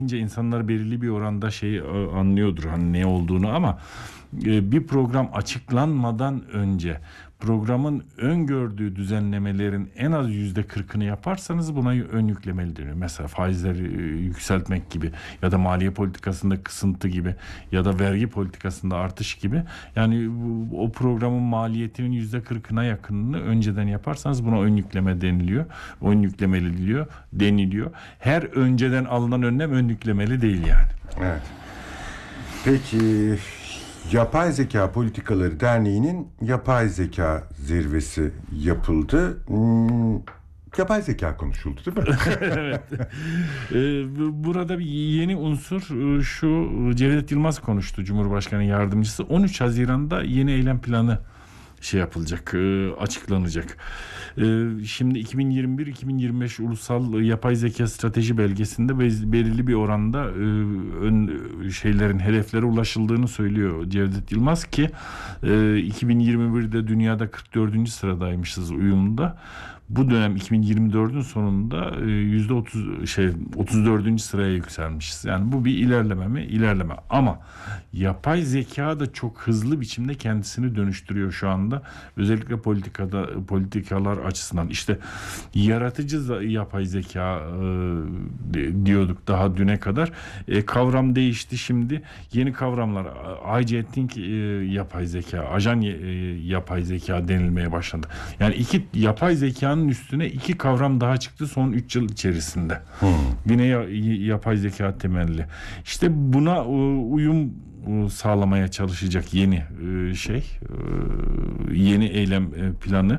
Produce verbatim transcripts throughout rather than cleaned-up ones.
insanlar belirli bir oranda şeyi anlıyordur, hani ne olduğunu, ama bir program açıklanmadan önce programın öngördüğü düzenlemelerin en az yüzde kırkını yaparsanız buna ön yüklemeli deniyor. Mesela faizleri yükseltmek gibi ya da maliye politikasında kısıntı gibi ya da vergi politikasında artış gibi. Yani o programın maliyetinin yüzde kırkına yakınını önceden yaparsanız buna ön yükleme deniliyor. Ön yüklemeli diliyor, deniliyor. Her önceden alınan önlem ön yüklemeli değil yani. Evet. Peki, Yapay Zeka Politikaları Derneği'nin yapay zeka zirvesi yapıldı. Hmm, yapay zeka konuşuldu değil mi? Evet. Ee, burada bir yeni unsur şu: Cevdet Yılmaz konuştu, Cumhurbaşkanı Yardımcısı. on üç Haziran'da yeni eylem planı şey yapılacak, açıklanacak. Şimdi iki bin yirmi bir iki bin yirmi beş Ulusal Yapay Zeka Strateji Belgesi'nde belirli bir oranda ön şeylerin, hedeflere ulaşıldığını söylüyor Cevdet Yılmaz ki iki bin yirmi birde dünyada kırk dördüncü sıradaymışız uyumda. Bu dönem iki bin yirmi dördün sonunda yüzde otuz şey otuz dördüncü sıraya yükselmişiz. Yani bu bir ilerleme mi? İlerleme. Ama yapay zeka da çok hızlı biçimde kendisini dönüştürüyor şu anda. Özellikle politikada politikalar açısından. İşte yaratıcı yapay zeka e, diyorduk daha düne kadar. E, kavram değişti şimdi. Yeni kavramlar agentic e, yapay zeka, ajan e, yapay zeka denilmeye başladı. Yani iki yapay zekanın üstüne iki kavram daha çıktı son üç yıl içerisinde. Hmm. Yine ya, yapay zeka temelli. İşte buna uyum sağlamaya çalışacak yeni şey, yeni eylem planı.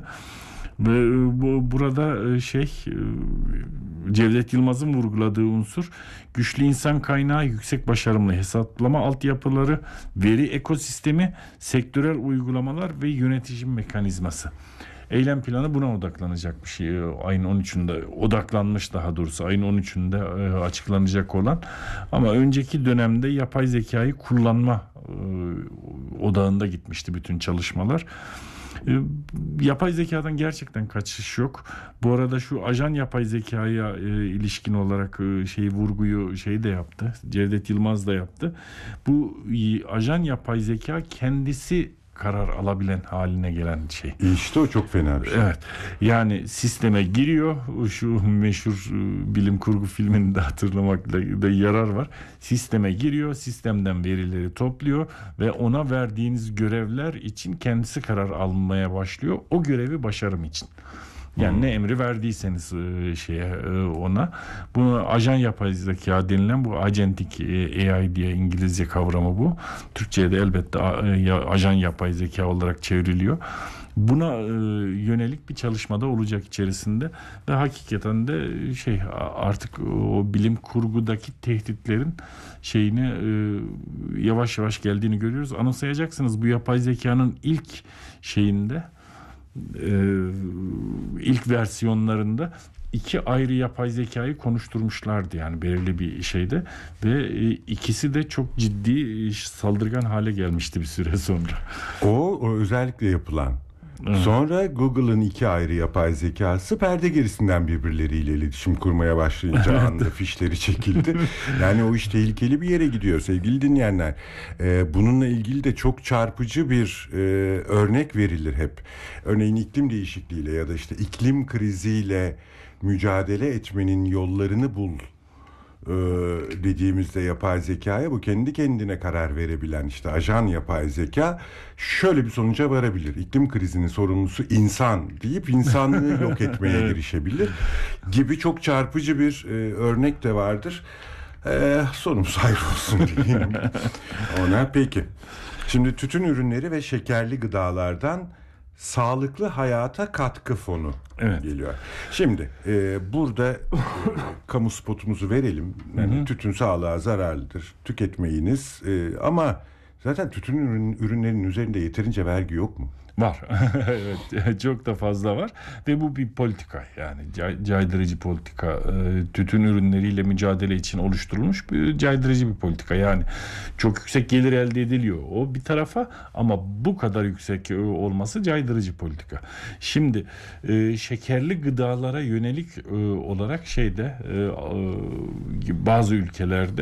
Burada şey, Cevdet Yılmaz'ın vurguladığı unsur güçlü insan kaynağı, yüksek başarımlı hesaplama altyapıları, veri ekosistemi, sektörel uygulamalar ve yönetici mekanizması. Eylem planı buna odaklanacak bir şey. Ayın on üçünde odaklanmış, daha doğrusu ayın on üçünde açıklanacak olan. Ama önceki dönemde yapay zekayı kullanma odağında gitmişti bütün çalışmalar. Yapay zekadan gerçekten kaçış yok. Bu arada şu ajan yapay zekaya e, ilişkin olarak e, şey vurguyu şey de yaptı. Cevdet Yılmaz da yaptı. Bu e, ajan yapay zeka kendisi karar alabilen haline gelen şey. İşte o çok fena bir şey. Evet. Yani sisteme giriyor. Şu meşhur bilim kurgu filmini de hatırlamakta da yarar var. Sisteme giriyor, sistemden verileri topluyor ve ona verdiğiniz görevler için kendisi karar almaya başlıyor. O görevi başarım için. Yani hmm. ne emri verdiyseniz şeye ona. Bunu ajan yapay zeka denilen, bu agentic A I diye İngilizce kavramı bu. Türkçe'de elbette ajan yapay zeka olarak çevriliyor. Buna yönelik bir çalışmada olacak içerisinde ve hakikaten de şey, artık o bilim kurgudaki tehditlerin şeyini yavaş yavaş geldiğini görüyoruz. Anımsayacaksınız, bu yapay zekanın ilk şeyinde, ilk versiyonlarında iki ayrı yapay zekayı konuşturmuşlardı yani belirli bir şeyde ve ikisi de çok ciddi saldırgan hale gelmişti bir süre sonra. O, o özellikle yapılan. Evet. Sonra Google'ın iki ayrı yapay zekası perde gerisinden birbirleriyle iletişim kurmaya başlayınca anda fişleri çekildi. Yani o iş tehlikeli bir yere gidiyor sevgili dinleyenler. Ee, bununla ilgili de çok çarpıcı bir e, örnek verilir hep. Örneğin iklim değişikliğiyle ya da işte iklim kriziyle mücadele etmenin yollarını bul dediğimizde yapay zekaya, bu kendi kendine karar verebilen işte ajan yapay zeka şöyle bir sonuca varabilir: İklim krizinin sorumlusu insan deyip insanlığı yok etmeye girişebilir gibi çok çarpıcı bir e, örnek de vardır. E, sonumuz hayır olsun diyeyim ona. Peki, şimdi tütün ürünleri ve şekerli gıdalardan sağlıklı hayata katkı fonu evet. geliyor. Şimdi e, burada e, kamu spotumuzu verelim. Yani tütün sağlığa zararlıdır, tüketmeyiniz e, ama Zaten tütün ürün, ürünlerinin üzerinde yeterince vergi yok mu? Var. Evet, çok da fazla var ve bu bir politika, yani cay- caydırıcı politika. Ee, tütün ürünleriyle mücadele için oluşturulmuş bir caydırıcı bir politika. Yani çok yüksek gelir elde ediliyor o bir tarafa, ama bu kadar yüksek e, olması caydırıcı politika. Şimdi e, şekerli gıdalara yönelik e, olarak şeyde e, e, bazı ülkelerde